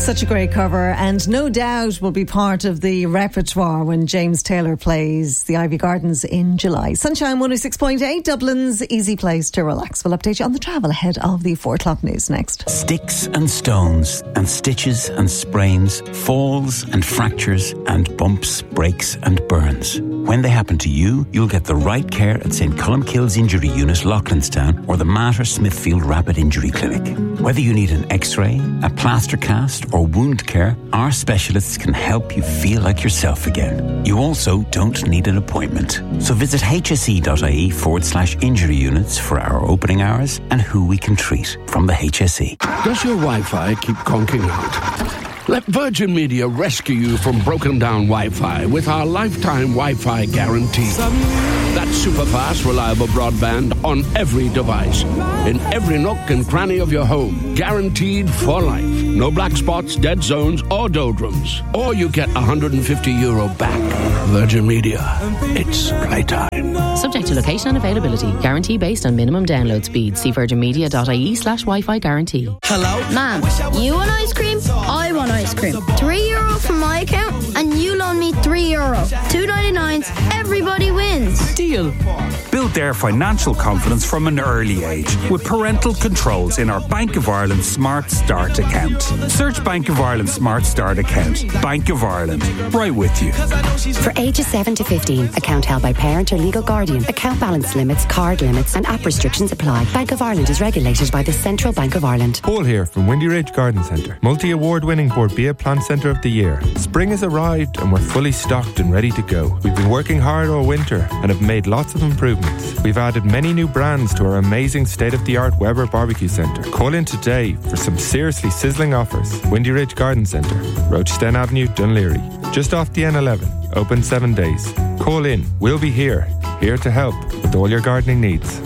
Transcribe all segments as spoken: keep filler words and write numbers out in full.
It's such a great cover, and no doubt will be part of the repertoire when James Taylor plays the Ivy Gardens in July. Sunshine one oh six point eight, Dublin's easy place to relax. We'll update you on the travel ahead of the four o'clock news next. Sticks and stones and stitches and sprains, falls and fractures and bumps, breaks and burns. When they happen to you, you'll get the right care at St Columkille's Injury Unit, Loughlinstown, or the Mater Smithfield Rapid Injury Clinic. Whether you need an x-ray, a plaster cast or wound care, our specialists can help you feel like yourself again. You also don't need an appointment. So visit hse.ie forward slash injury units for our opening hours and who we can treat from the H S E. Does your Wi-Fi keep conking out? Let Virgin Media rescue you from broken down Wi-Fi with our lifetime Wi-Fi guarantee. That's super fast, reliable broadband on every device, in every nook and cranny of your home, guaranteed for life. No black spots, dead zones, or doldrums. Or you get one hundred fifty euro back. Virgin Media, it's playtime. Subject to location and availability. Guarantee based on minimum download speed. See virginmedia.ie slash Wi-Fi guarantee. Hello? Ma'am, you want ice cream? I want ice cream. Three euro from my account and you loan me three euro. Two ninety-nines, everybody wins. Deal. Build their financial confidence from an early age with parental controls in our Bank of Ireland Smart Start account. Search Bank of Ireland Smart Start account. Bank of Ireland. Right with you. For ages seven to fifteen, account held by parent or legal guardian. Account balance limits, card limits and app restrictions apply. Bank of Ireland is regulated by the Central Bank of Ireland. Paul here from Windy Ridge Garden Centre. Multi-award winning Borbia Plant Centre of the Year. Spring has arrived and we're fully stocked and ready to go. We've been working hard all winter and have made lots of improvements. We've added many new brands to our amazing state-of-the-art Weber Barbecue Centre. Call in today for some seriously sizzling offers. Windy Ridge Garden Centre, Rochester Avenue, Dunleary. Just off the N eleven. Open seven days. Call in. We'll be here. Here to help with all your gardening needs.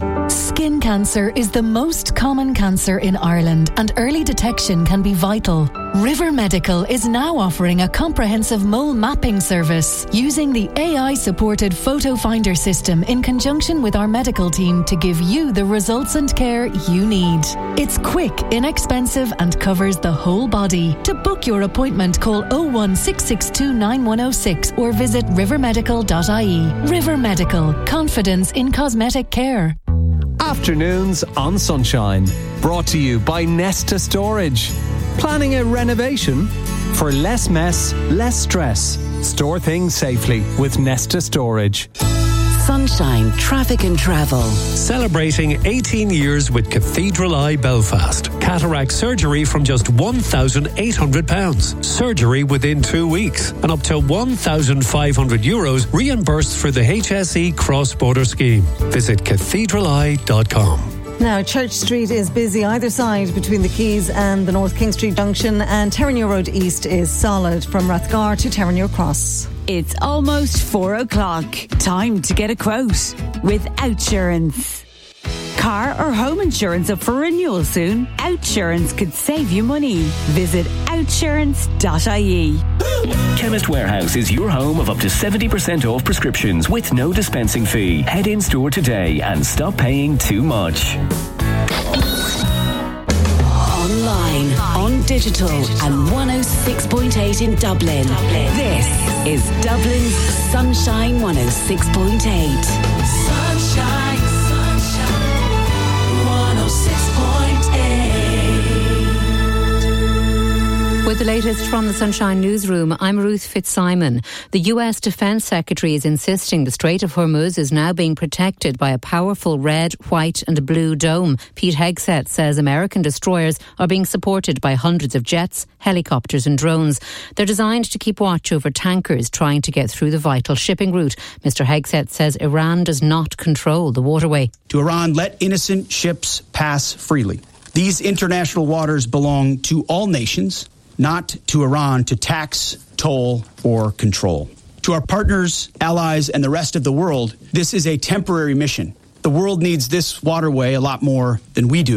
Skin cancer is the most common cancer in Ireland and early detection can be vital. River Medical is now offering a comprehensive mole mapping service using the A I-supported photo finder system in conjunction with our medical team to give you the results and care you need. It's quick, inexpensive and covers the whole body. To book your appointment, call oh one six six two nine one oh six or visit river medical dot I E. River Medical. Confidence in cosmetic care. Afternoons on Sunshine. Brought to you by Nesta Storage. Planning a renovation? For less mess, less stress. Store things safely with Nesta Storage. Sunshine Traffic and Travel. Celebrating eighteen years with Cathedral Eye Belfast. Cataract surgery from just one thousand eight hundred pounds. Surgery within two weeks. And up to one thousand five hundred euros reimbursed for the H S E cross-border scheme. Visit cathedral eye dot com. Now, Church Street is busy either side between the Quays and the North King Street Junction, and Terranure Road East is solid from Rathgar to Terranure Cross. It's almost four o'clock. Time to get a quote with Outsurance. Car or home insurance up for renewal soon? Outsurance could save you money. Visit outsurance dot I E. Chemist Warehouse is your home of up to seventy percent off prescriptions with no dispensing fee. Head in store today and stop paying too much. Online, on digital and one oh six point eight in Dublin. Dublin. This is Dublin's Sunshine one oh six point eight. Sunshine, sunshine, one oh six point eight. With the latest from the Sunshine Newsroom, I'm Ruth Fitzsimon. The U S Defence Secretary is insisting the Strait of Hormuz is now being protected by a powerful red, white and blue dome. Pete Hegseth says American destroyers are being supported by hundreds of jets, helicopters and drones. They're designed to keep watch over tankers trying to get through the vital shipping route. Mister Hegseth says Iran does not control the waterway. To Iran, let innocent ships pass freely. These international waters belong to all nations, not to Iran to tax, toll, or control. To our partners, allies, and the rest of the world, this is a temporary mission. The world needs this waterway a lot more than we do.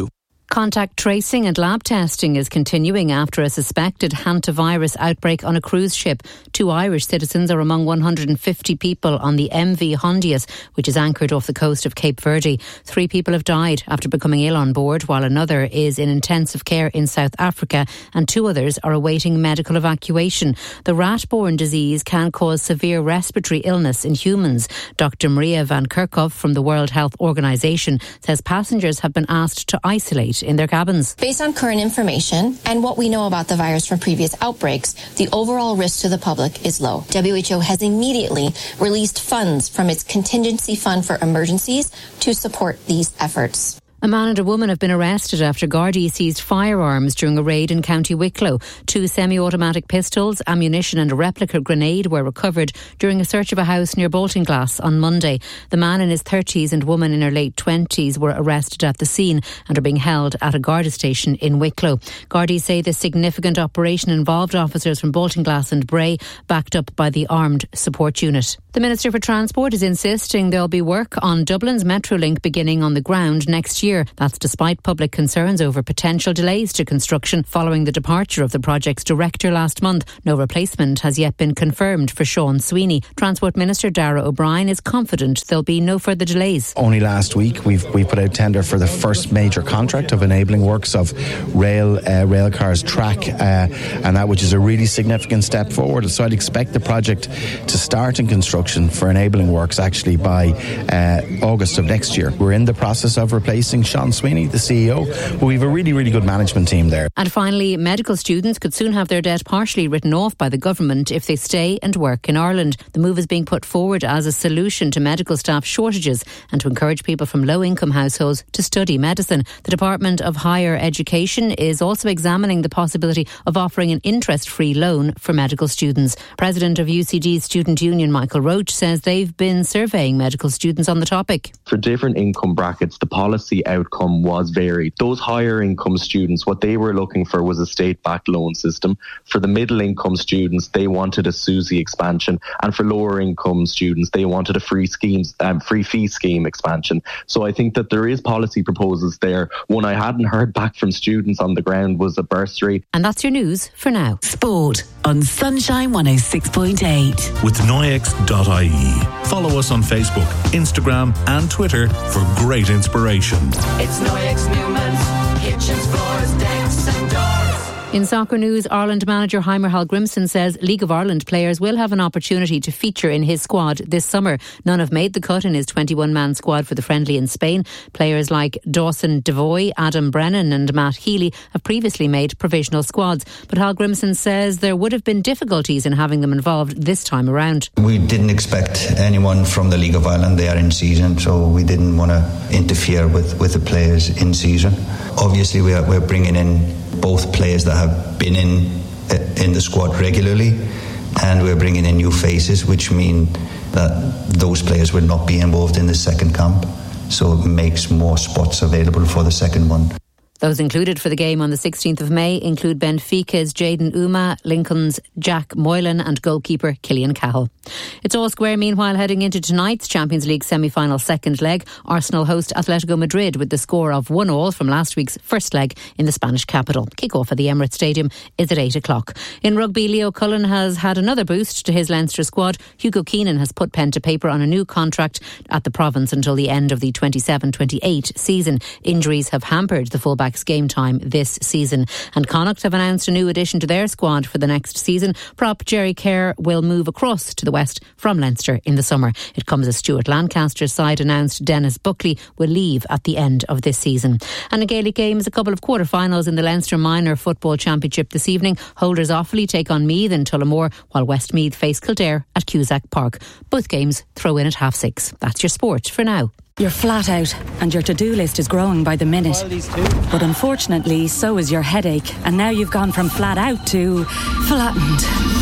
Contact tracing and lab testing is continuing after a suspected hantavirus outbreak on a cruise ship. Two Irish citizens are among one hundred fifty people on the M V Hondius, which is anchored off the coast of Cape Verde. Three people have died after becoming ill on board, while another is in intensive care in South Africa, and two others are awaiting medical evacuation. The rat-borne disease can cause severe respiratory illness in humans. Doctor Maria van Kerkhove from the World Health Organization says passengers have been asked to isolate in their cabins. Based on current information and what we know about the virus from previous outbreaks, the overall risk to the public is low. W H O has immediately released funds from its contingency fund for emergencies to support these efforts. A man and a woman have been arrested after Gardaí seized firearms during a raid in County Wicklow. Two semi-automatic pistols, ammunition and a replica grenade were recovered during a search of a house near Baltinglass on Monday. The man in his thirties and woman in her late twenties were arrested at the scene and are being held at a Garda station in Wicklow. Gardaí say the significant operation involved officers from Baltinglass and Bray, backed up by the Armed Support Unit. The Minister for Transport is insisting there'll be work on Dublin's Metrolink beginning on the ground next year. That's despite public concerns over potential delays to construction following the departure of the project's director last month. No replacement has yet been confirmed for Sean Sweeney. Transport Minister Darragh O'Brien is confident there'll be no further delays. Only last week we've we put out tender for the first major contract of enabling works of rail uh, rail cars track, uh, and that which is a really significant step forward. So I'd expect the project to start in construction for enabling works actually by uh, August of next year. We're in the process of replacing Sean Sweeney, the C E O, but we have a really, really good management team there. And finally, medical students could soon have their debt partially written off by the government if they stay and work in Ireland. The move is being put forward as a solution to medical staff shortages and to encourage people from low-income households to study medicine. The Department of Higher Education is also examining the possibility of offering an interest-free loan for medical students. President of U C D's Student Union, Michael Roach, says they've been surveying medical students on the topic. For different income brackets, the policy outcome was varied. Those higher income students, what they were looking for was a state-backed loan system. For the middle income students, they wanted a SUSI expansion, and for lower income students, they wanted a free schemes, um, free fee scheme expansion. So I think that there is policy proposals there. One I hadn't heard back from students on the ground was a bursary. And that's your news for now. Sport on Sunshine one oh six point eight. With Noyex dot I E. Follow us on Facebook, Instagram and Twitter for great inspiration. It's Noyex Newman's kitchens, floors, decks and doors. In soccer news, Ireland manager Heimer Hallgrimsson says League of Ireland players will have an opportunity to feature in his squad this summer. None have made the cut in his twenty-one man squad for the friendly in Spain. Players like Dawson Devoy, Adam Brennan and Matt Healy have previously made provisional squads. But Hallgrimsson says there would have been difficulties in having them involved this time around. We didn't expect anyone from the League of Ireland. They are in season, so we didn't want to interfere with, with the players in season. Obviously, we are, we're bringing in both players that have been in in the squad regularly, and we're bringing in new faces, which mean that those players will not be involved in the second camp, so it makes more spots available for the second one. Those included for the game on the sixteenth of May include Benfica's Jayden Uma, Lincoln's Jack Moylan and goalkeeper Killian Cahill. It's all square meanwhile heading into tonight's Champions League semi-final second leg. Arsenal host Atletico Madrid with the score of one all from last week's first leg in the Spanish capital. Kick-off at the Emirates Stadium is at eight o'clock. In rugby, Leo Cullen has had another boost to his Leinster squad. Hugo Keenan has put pen to paper on a new contract at the province until the end of the twenty-seven twenty-eight season. Injuries have hampered the fullback game time this season. And Connacht have announced a new addition to their squad for the next season. Prop Jerry Kerr will move across to the west from Leinster in the summer. It comes as Stuart Lancaster's side announced Dennis Buckley will leave at the end of this season. And in Gaelic games, a couple of quarter-finals in the Leinster Minor Football Championship this evening. Holders Offaly take on Meath in Tullamore, while Westmeath face Kildare at Cusack Park. Both games throw in at half six. That's your sport for now. You're flat out and your to-do list is growing by the minute. But unfortunately, so is your headache. And now you've gone from flat out to flattened.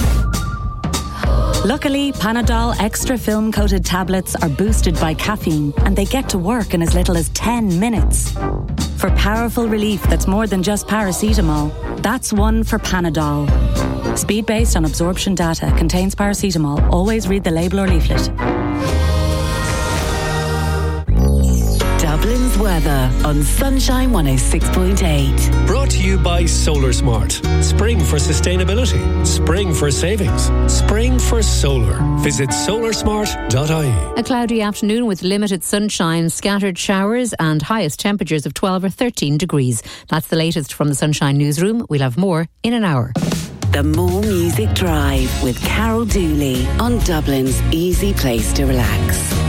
Luckily, Panadol extra film-coated tablets are boosted by caffeine and they get to work in as little as ten minutes. For powerful relief that's more than just paracetamol, that's one for Panadol. Speed based on absorption data, contains paracetamol. Always read the label or leaflet. Dublin's World weather on Sunshine one oh six point eight. Brought to you by Solar Smart. Spring for sustainability. Spring for savings. Spring for solar. Visit solar smart dot I E. A cloudy afternoon with limited sunshine, scattered showers and highest temperatures of twelve or thirteen degrees. That's the latest from the Sunshine Newsroom. We'll have more in an hour. The More Music Drive with Carol Dooley on Dublin's easy place to relax.